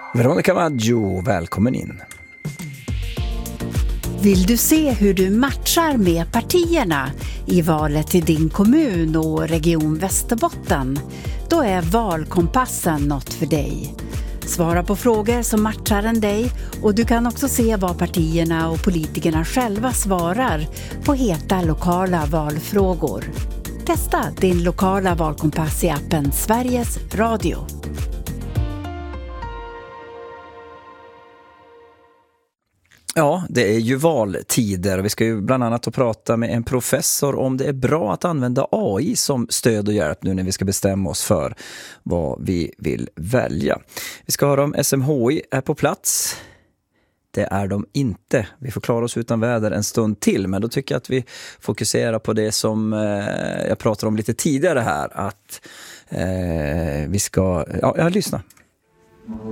Veronica Maggio, välkommen in. Vill du se hur du matchar med partierna i valet till din kommun och region Västerbotten? Då är Valkompassen något för dig. Svara på frågor som matchar en dig och du kan också se vad partierna och politikerna själva svarar på heta lokala valfrågor. Testa din lokala valkompass i appen Sveriges Radio. Ja, det är ju valtider. Vi ska ju bland annat prata med en professor om det är bra att använda AI som stöd och hjälp nu när vi ska bestämma oss för vad vi vill välja. Vi ska höra om SMHI är på plats. Det är de inte. Vi får klara oss utan väder en stund till, men då tycker jag att vi fokuserar på det som jag pratade om lite tidigare här, att vi ska lyssna.